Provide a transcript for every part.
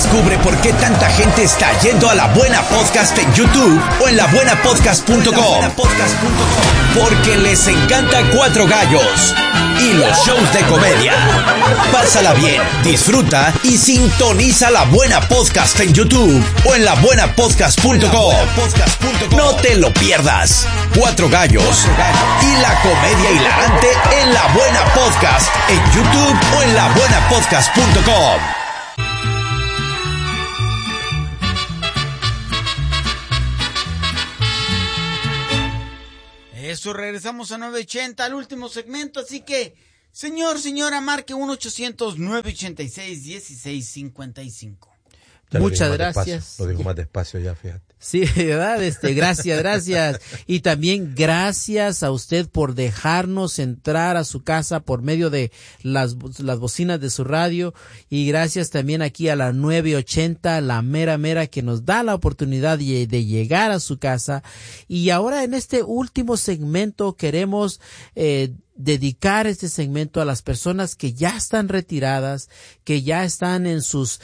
Descubre por qué tanta gente está yendo a La Buena Podcast en YouTube o en labuenapodcast.com. Porque les encanta Cuatro Gallos y los shows de comedia. Pásala bien, disfruta y sintoniza La Buena Podcast en YouTube o en labuenapodcast.com. No te lo pierdas. Cuatro Gallos y la comedia hilarante en La Buena Podcast en YouTube o en labuenapodcast.com. Eso, regresamos a 980, al último segmento, así que, señora, marque 1-800-986-1655. Muchas gracias. Despacio, lo digo más despacio ya, fíjate. Sí, ¿verdad? Gracias. Y también gracias a usted por dejarnos entrar a su casa por medio de las bocinas de su radio. Y gracias también aquí a la 980, la mera, que nos da la oportunidad de llegar a su casa. Y ahora en este último segmento queremos dedicar este segmento a las personas que ya están retiradas, que ya están en sus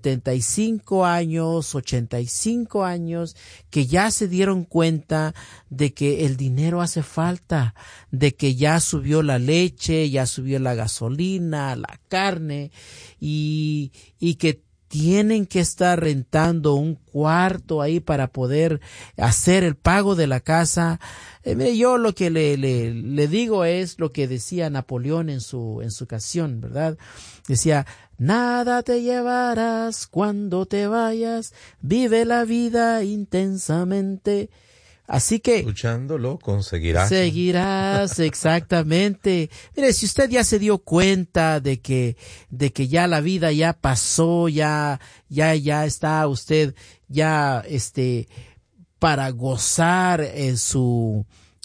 75 años, 85 años, que ya se dieron cuenta de que el dinero hace falta, de que ya subió la leche, ya subió la gasolina, la carne, y que tienen que estar rentando un cuarto ahí para poder hacer el pago de la casa. Yo lo que le digo es lo que decía Napoleón en su canción, ¿verdad? Decía: nada te llevarás cuando te vayas, vive la vida intensamente. Así que luchándolo conseguirás. Seguirás, exactamente. Mire, si usted ya se dio cuenta de que ya la vida ya pasó, ya está usted ya para gozar su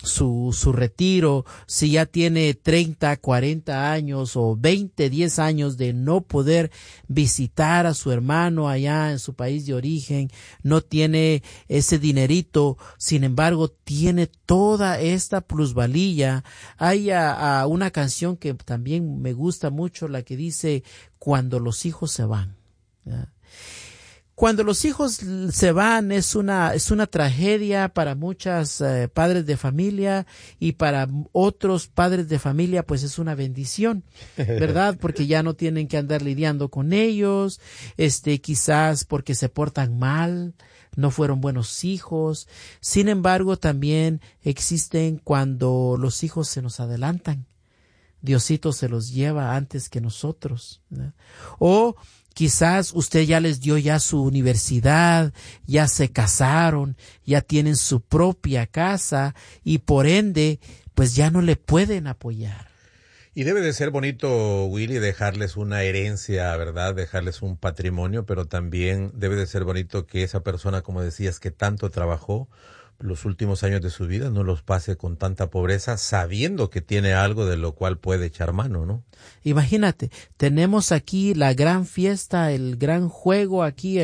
retiro, si ya tiene 30, 40 años o 20, 10 años de no poder visitar a su hermano allá en su país de origen, no tiene ese dinerito, sin embargo tiene toda esta plusvalía. Hay una canción que también me gusta mucho, la que dice: cuando los hijos se van. ¿Ya? Cuando los hijos se van es una tragedia para muchos padres de familia, y para otros padres de familia pues es una bendición, ¿verdad? Porque ya no tienen que andar lidiando con ellos, quizás porque se portan mal, no fueron buenos hijos. Sin embargo, también existen cuando los hijos se nos adelantan. Diosito se los lleva antes que nosotros, ¿verdad? O quizás usted ya les dio ya su universidad, ya se casaron, ya tienen su propia casa y por ende, pues ya no le pueden apoyar. Y debe de ser bonito, Willy, dejarles una herencia, ¿verdad? Dejarles un patrimonio, pero también debe de ser bonito que esa persona, como decías, que tanto trabajó los últimos años de su vida, no los pase con tanta pobreza, sabiendo que tiene algo de lo cual puede echar mano, ¿no? Imagínate, tenemos aquí la gran fiesta, el gran juego aquí,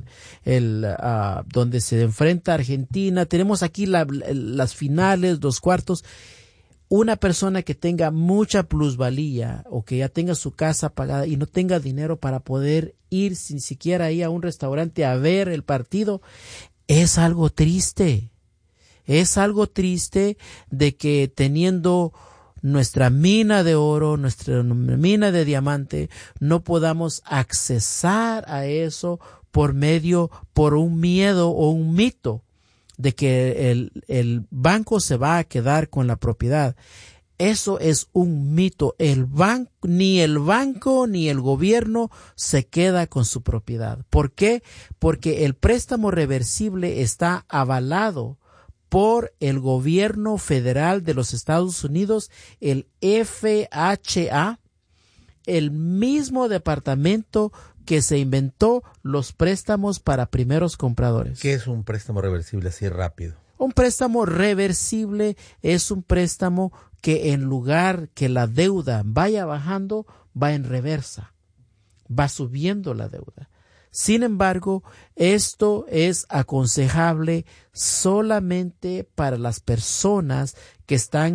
donde se enfrenta Argentina, tenemos aquí las finales, los cuartos. Una persona que tenga mucha plusvalía o que ya tenga su casa pagada y no tenga dinero para poder ir sin siquiera ahí a un restaurante a ver el partido, es algo triste. Es algo triste de que teniendo nuestra mina de oro, nuestra mina de diamante, no podamos accesar a eso por un miedo o un mito de que el banco se va a quedar con la propiedad. Eso es un mito. Ni el banco ni el gobierno se queda con su propiedad. ¿Por qué? Porque el préstamo reversible está avalado por el gobierno federal de los Estados Unidos, el FHA, el mismo departamento que se inventó los préstamos para primeros compradores. ¿Qué es un préstamo reversible así rápido? Un préstamo reversible es un préstamo que en lugar que la deuda vaya bajando, va en reversa, va subiendo la deuda. Sin embargo, esto es aconsejable solamente para las personas que están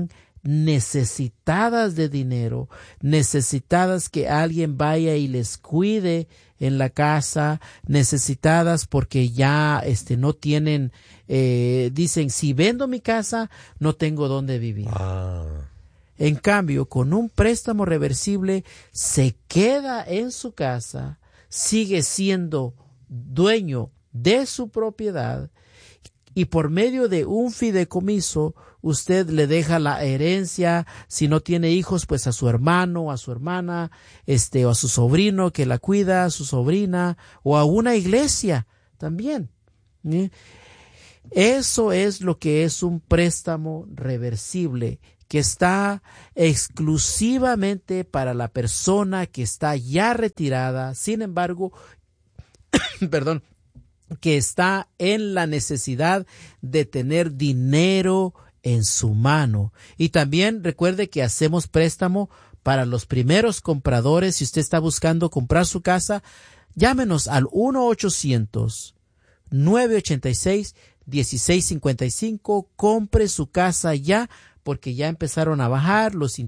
necesitadas de dinero, necesitadas que alguien vaya y les cuide en la casa, necesitadas porque ya no tienen, dicen, si vendo mi casa, no tengo dónde vivir. En cambio, con un préstamo reversible, se queda en su casa, sigue siendo dueño de su propiedad, y por medio de un fideicomiso, usted le deja la herencia, si no tiene hijos, pues a su hermano, a su hermana, o a su sobrino que la cuida, a su sobrina, o a una iglesia también. Eso es lo que es un préstamo reversible, que está exclusivamente para la persona que está ya retirada, sin embargo, perdón, que está en la necesidad de tener dinero en su mano. Y también recuerde que hacemos préstamo para los primeros compradores. Si usted está buscando comprar su casa, llámenos al 1-800-986-1655. Compre su casa ya, porque ya empezaron a bajar los